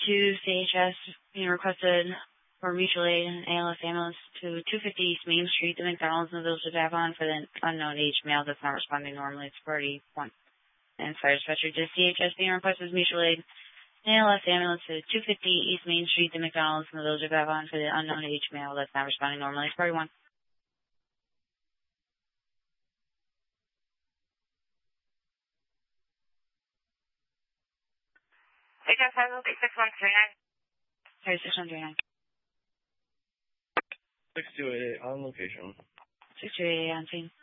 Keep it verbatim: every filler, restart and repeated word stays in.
to C H S being requested for mutual aid and A L S ambulance to two fifty East Main Street, the McDonald's in the Village of Avon for the unknown age male that's not responding normally. It's priority one. And fire dispatcher to C H S being requested mutual aid and A L S ambulance to two fifty East Main Street, the McDonald's in the Village of Avon for the unknown age male that's not responding normally. It's priority one. H S six one three nine. Sorry, six one three nine. six two eight eight on location. six two eight eight on scene.